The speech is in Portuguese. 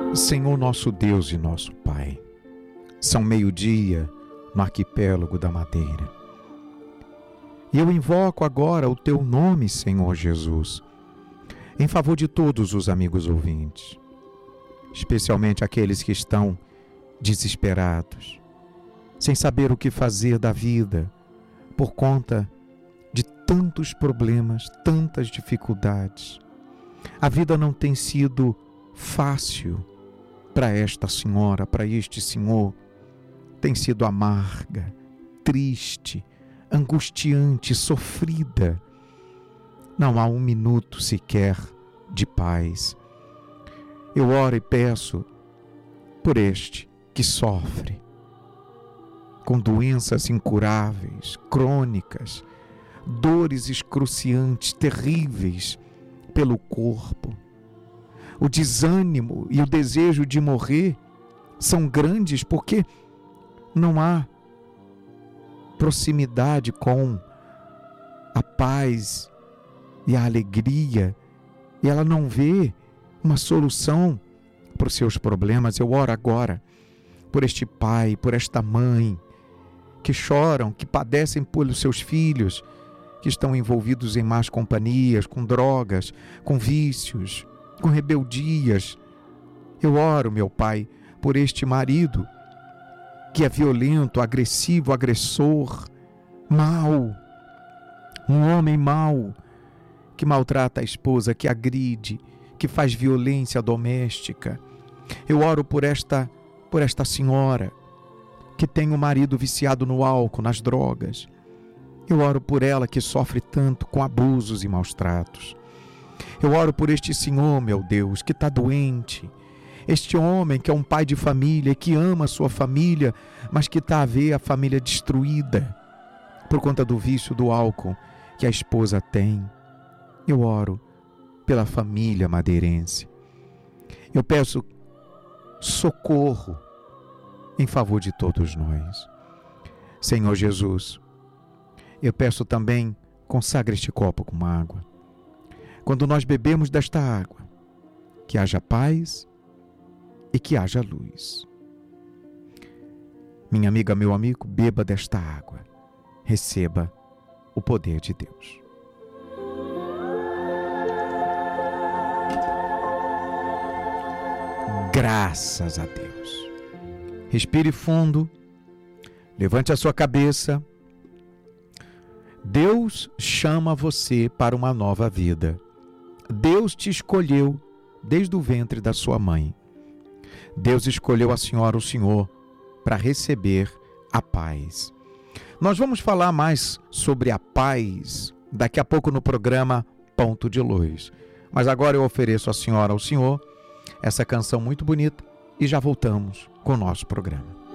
Senhor nosso Deus e nosso Pai, são meio-dia no arquipélago da Madeira. E eu invoco agora o Teu nome, Senhor Jesus, em favor de todos os amigos ouvintes, especialmente aqueles que estão desesperados, sem saber o que fazer da vida, por conta de tantos problemas, tantas dificuldades. A vida não tem sido fácil para esta senhora, para este senhor. Tem sido amarga, triste, angustiante, sofrida. Não há um minuto sequer de paz. Eu oro e peço por este que sofre com doenças incuráveis, crônicas, dores excruciantes, terríveis pelo corpo. O desânimo e o desejo de morrer são grandes porque não há proximidade com a paz e a alegria, e ela não vê uma solução para os seus problemas. Eu oro agora por este pai, por esta mãe, que choram, que padecem pelos seus filhos, que estão envolvidos em más companhias, com drogas, com vícios, com rebeldias. Eu oro, meu Pai, por este marido que é violento, agressivo, agressor, mau, um homem mau, que maltrata a esposa, que agride, que faz violência doméstica. Eu oro por esta senhora que tem um marido viciado no álcool, nas drogas. Eu oro por ela que sofre tanto com abusos e maus tratos. Eu oro por este senhor, meu Deus, que está doente. Este homem que é um pai de família, que ama a sua família, mas que está a ver a família destruída por conta do vício do álcool que a esposa tem. Eu oro pela família madeirense. Eu peço socorro em favor de todos nós. Senhor Jesus, eu peço também, consagre este copo com água. Quando nós bebemos desta água, que haja paz e que haja luz. Minha amiga, meu amigo, beba desta água. Receba o poder de Deus. Graças a Deus. Respire fundo. Levante a sua cabeça. Deus chama você para uma nova vida. Deus te escolheu desde o ventre da sua mãe. Deus escolheu a senhora, o senhor, para receber a paz. Nós vamos falar mais sobre a paz daqui a pouco no programa Ponto de Luz. Mas agora eu ofereço à senhora, ao senhor, essa canção muito bonita e já voltamos com o nosso programa.